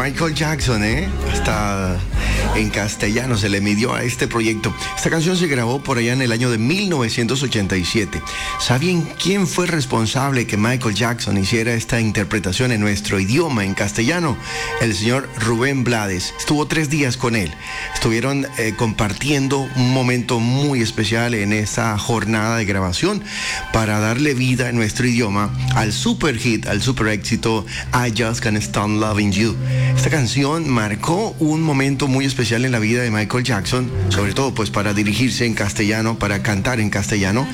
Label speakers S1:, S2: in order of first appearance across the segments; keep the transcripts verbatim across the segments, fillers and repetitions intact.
S1: Michael Jackson, ¿eh? Hasta en castellano se le midió a este proyecto. Esta canción se grabó por allá en el año de mil novecientos ochenta y siete. ¿Saben quién fue responsable que Michael Jackson hiciera esta interpretación en nuestro idioma, en castellano? El señor Rubén Blades. Estuvo tres días con él. Estuvieron eh, compartiendo un momento muy especial en esta jornada de grabación para darle vida en nuestro idioma al super hit, al super éxito I Just Can't Stop Loving You. Esta canción marcó un momento muy especial en la vida de Michael Jackson, sobre todo pues para dirigirse en castellano, para cantar en castellano,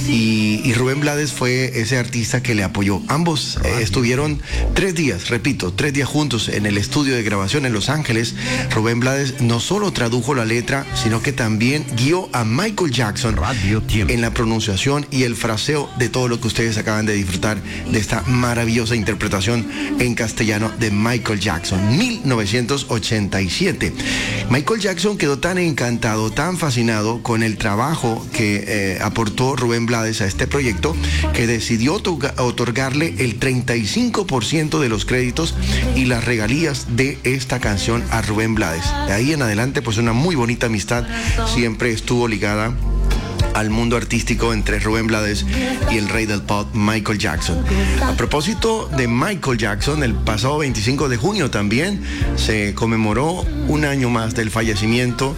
S1: y, y Rubén Blades fue ese artista que le apoyó. Ambos eh, estuvieron tres días, repito, tres días juntos en el estudio de grabación en Los Ángeles. Rubén Blades no solo tradujo la letra, sino que también guió a Michael Jackson en la pronunciación y el fraseo de todo lo que ustedes acaban de disfrutar de esta maravillosa interpretación en castellano de Michael Jackson, mil novecientos ochenta y siete. Michael Jackson quedó tan encantado, tan fascinado con el trabajo que eh, aportó Rubén Blades a este proyecto, que decidió otorgarle el treinta y cinco por ciento de los créditos y las regalías de esta canción a Rubén Blades. De ahí en adelante, pues una muy bonita amistad siempre estuvo ligada al mundo artístico entre Rubén Blades y el rey del pop, Michael Jackson. A propósito de Michael Jackson, el pasado veinticinco de junio también se conmemoró un año más del fallecimiento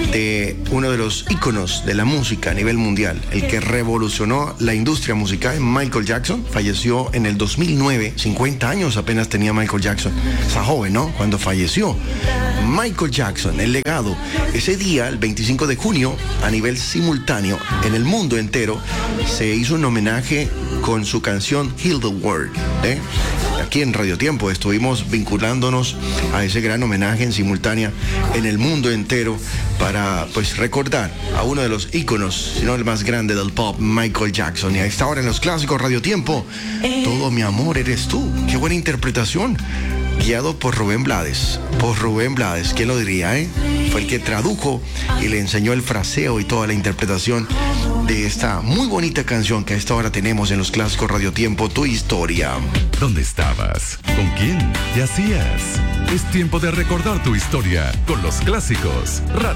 S1: de uno de los íconos de la música a nivel mundial, el que revolucionó la industria musical. Michael Jackson falleció en el dos mil nueve, cincuenta años apenas tenía Michael Jackson. Está joven, ¿no? Cuando falleció. Michael Jackson, el legado. Ese día, el veinticinco de junio, a nivel simultáneo, en el mundo entero, se hizo un homenaje con su canción Heal the World, ¿eh? Aquí en Radio Tiempo estuvimos vinculándonos a ese gran homenaje en simultánea en el mundo entero para pues recordar a uno de los íconos, si no el más grande del pop, Michael Jackson. Y a esta hora en los clásicos Radio Tiempo, Todo mi amor eres tú. Qué buena interpretación. Guiado por Rubén Blades, por Rubén Blades, ¿quién lo diría, eh? Fue el que tradujo y le enseñó el fraseo y toda la interpretación de esta muy bonita canción que a esta hora tenemos en los clásicos Radio Tiempo, Tu Historia.
S2: ¿Dónde estabas? ¿Con quién? ¿Qué hacías? Es tiempo de recordar tu historia con los clásicos Radio